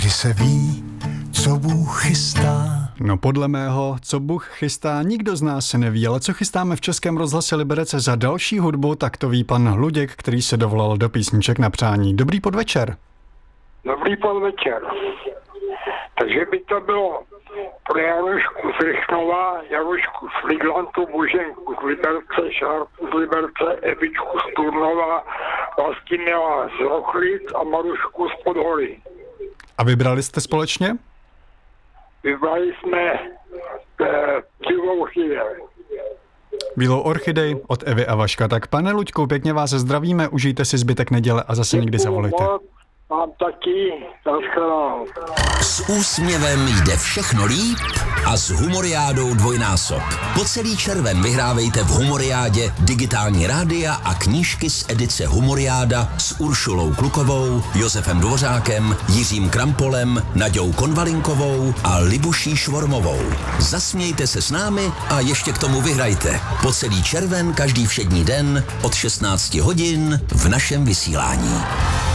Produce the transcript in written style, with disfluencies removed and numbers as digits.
Vždy se ví, co Bůh chystá. No podle mého, co Bůh chystá, nikdo z nás se neví, ale co chystáme v Českém rozhlase Liberec za další hudbu, tak to ví pan Hluděk, který se dovolal do písniček na přání. Dobrý podvečer. Dobrý podvečer. Takže by to bylo pro Jarošku z Rychnova, Jarošku z Lidlantu, Boženku z Liberce, Šárku z Liberce, Evičku z Turnova, Vlastimila z Rochlic a Marušku z Podhory. A vybrali jste společně? Vybrali jsme Bílou orchidej. Bílou orchidej od Evy a Vaška. Tak pane Luďku, pěkně vás zdravíme, užijte si zbytek neděle a zase někdy zavolejte. Mám taky, zaschledanou. S úsměvem jde všechno líp a s Humoriádou dvojnásob. Po celý červen vyhrávejte v Humoriádě digitální rádia a knížky z edice Humoriáda s Uršulou Klukovou, Josefem Dvořákem, Jiřím Krampolem, Naďou Konvalinkovou a Libuší Švormovou. Zasmějte se s námi a ještě k tomu vyhrajte. Po celý červen každý všední den od 16 hodin v našem vysílání.